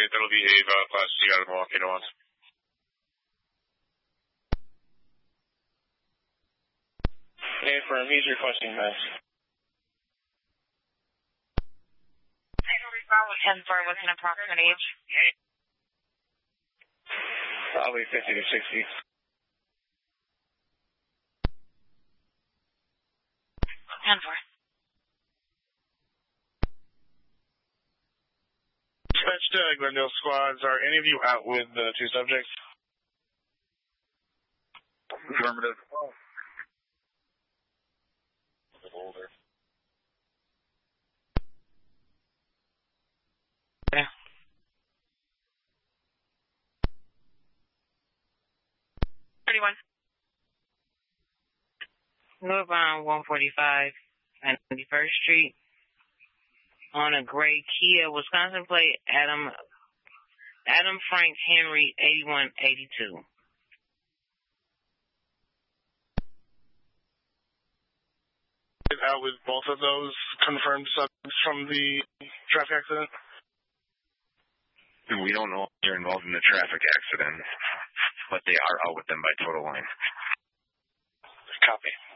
target. That'll be Ava, Class C out of Milwaukee, Nuance. Affirm, he's requesting mess. 10-4, what's an approximate age? Probably 50 to 60. 10-4. Dispatch to Glendale squads, are any of you out with the two subjects? Affirmative. A bit older. Yeah. Northbound 145 and 91st Street on a gray Kia, Wisconsin plate, Adam Frank Henry 8182. Out with both of those confirmed subjects from the traffic accident? We don't know if they're involved in the traffic accident, but they are out with them by total line. Copy.